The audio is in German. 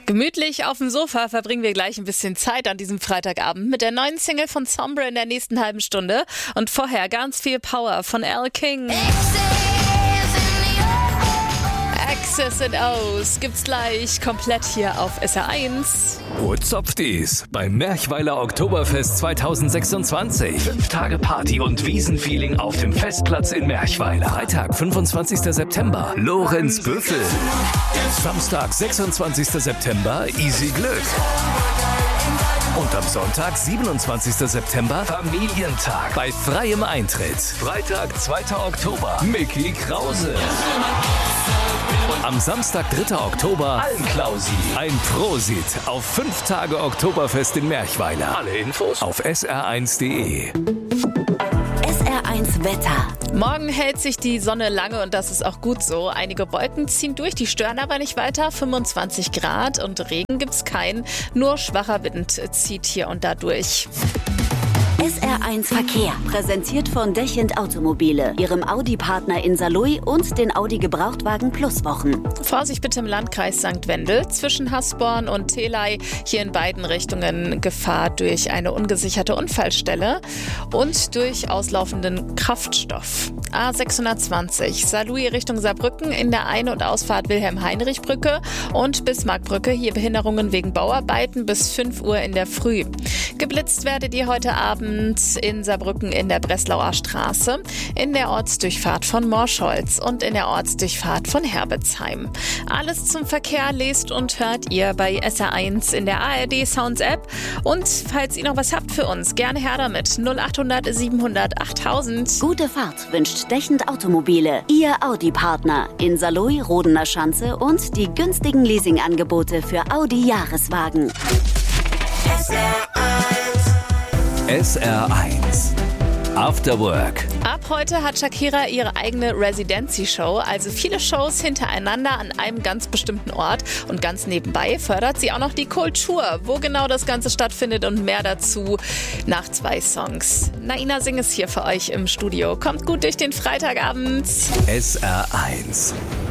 Gemütlich auf dem Sofa verbringen wir gleich ein bisschen Zeit an diesem Freitagabend mit der neuen Single von Sombra in der nächsten halben Stunde. Und vorher ganz viel Power von Elle King. X's and O's gibt's gleich komplett hier auf SR1. Wo zopft dies? Beim Merchweiler Oktoberfest 2026. 5 Tage Party und Wiesenfeeling auf dem Festplatz in Merchweiler. Freitag, 25. September, Lorenz Büffel. Samstag, 26. September, Easy Glück. Und am Sonntag, 27. September, Familientag bei freiem Eintritt. Freitag, 2. Oktober, Mickey Krause. Und am Samstag, 3. Oktober, Almklausi. Ein Prosit auf 5 Tage Oktoberfest in Merchweiler. Alle Infos auf sr1.de. SR1 Wetter. Morgen hält sich die Sonne lange und das ist auch gut so. Einige Wolken ziehen durch, die stören aber nicht weiter. 25 Grad und Regen gibt's keinen. Nur schwacher Wind zieht hier und da durch. SR1 Verkehr, präsentiert von Dechend Automobile, ihrem Audi-Partner in Saarlouis und den Audi Gebrauchtwagen Plus Wochen. Vorsicht bitte im Landkreis St. Wendel zwischen Hasborn und Theley. Hier in beiden Richtungen Gefahr durch eine ungesicherte Unfallstelle und durch auslaufenden Kraftstoff. A620 Saarlouis Richtung Saarbrücken in der Ein- und Ausfahrt Wilhelm-Heinrich-Brücke und Bismarckbrücke. Hier Behinderungen wegen Bauarbeiten bis 5 Uhr in der Früh. Geblitzt werdet ihr heute Abend in Saarbrücken in der Breslauer Straße, in der Ortsdurchfahrt von Morscholz und in der Ortsdurchfahrt von Herbitzheim. Alles zum Verkehr lest und hört ihr bei SR1 in der ARD Sounds App. Und falls ihr noch was habt für uns, gerne her damit. 0800 700 8000. Gute Fahrt wünscht Dechend Automobile, ihr Audi-Partner in Saarlouis, Rodener Schanze und die günstigen Leasingangebote für Audi-Jahreswagen. SR1 After Work. Ab heute hat Shakira ihre eigene Residency-Show, also viele Shows hintereinander an einem ganz bestimmten Ort. Und ganz nebenbei fördert sie auch noch die Kultur. Wo genau das Ganze stattfindet und mehr dazu nach 2 Songs. Naina Singh ist hier für euch im Studio. Kommt gut durch den Freitagabend. SR1